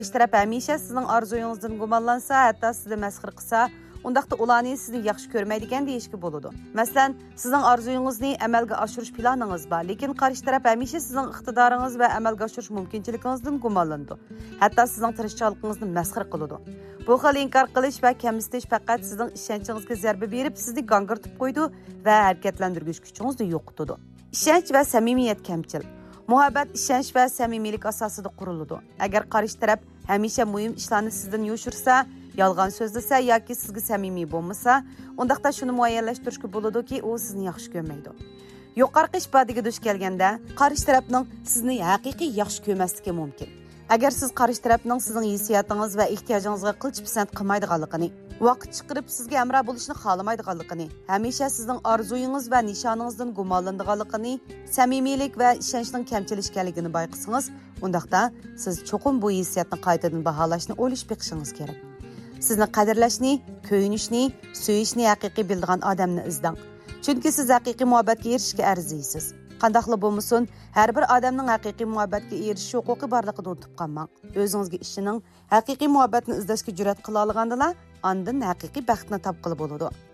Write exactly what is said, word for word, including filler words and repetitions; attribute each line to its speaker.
Speaker 1: Qarshi taraf hamisha sizning orzuyingizdan gumonlansa, hatto sizni masxir qilsa, undaqda ularni sizni yaxshi ko'rmaydigan deyishga bo'ladi. Masalan, sizning orzuyingizni amalga oshirish planingiz bor, lekin qarshi taraf hamisha sizning iqtidoringiz va amalga oshirish mumkinchiligingizdan gumonlanadi. Hatto sizning tirishchiligingizni masxir qiladi. Bu xil inkor qilish va kamsitish faqat sizning ishonchingizga zarba berib, sizni gangirtib qo'ydi va harakatlantirish kuchingizni yo'qotadi. Ishonch va samimiyat kamchil. Muhabbat ishonch va samimiylik asosida quriladi. Agar qarshi taraf hamisha muhim ishlarni sizdan yo'shirsa, yolg'on so'zlasa yoki sizga samimiy bo'lmasa, undaqda shuni muayyanlashtirishga bo'ladiki, u sizni yaxshi ko'rmaydi. Yuqorqi ifodasiga duch kelganda, qarshi tarafning sizni haqiqiy yaxshi ko'rmasligi mumkin. Agar siz qarshi tarafning sizning hissiyotingiz va ehtiyojingizga qilch pisand qilmaydiganligini, vaqt chiqarib sizga amra bo'lishni xohlamaydiganligini, hamisha sizning orzuyingiz va nishoningizdan gumonlanadiganligini, samimiylik va ishonchning kamchilishganligini bayqasangiz, undaqda siz cho'qim bu hissiyotni qaytadan baholashni o'ylash beqishingiz kerak. Sizni qadrlashni, ko'yinishni, suyishni haqiqiy bildigan odamni izlang. Chunki siz haqiqiy muhabbatga erishishga arziysiz. Qandaqla bo'lmasin, har bir odamning haqiqiy muhabbatga erishish huquqi borligini unutib qolmang. O'zingizga ishining haqiqiy muhabbatni izlashga jur'at qila olgandilar, ondan haqiqiy baxtni topqili bo'ladi.